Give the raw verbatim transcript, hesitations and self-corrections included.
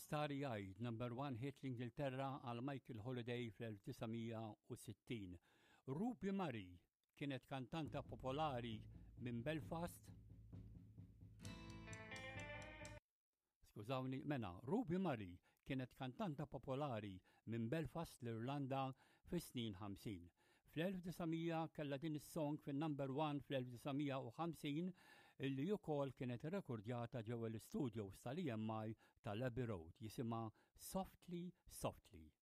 Starry Eyed, number one hit l-Ingilterra għal Michael Holiday fl-1960 sittin. Ruby Murray kienet kantanta popolari minn Belfast. Skużawni, mena, Ruby Murray kienet kantanta popolari minn Belfast l-Irlanda fis-snin ħamsin. Fl-1900 kellha din is-song fin-number one fl-1950 illi wkoll kienet irrekordjata ġew l-istudios tal-E M I tal-Abbey Road jisimha Softly Softly.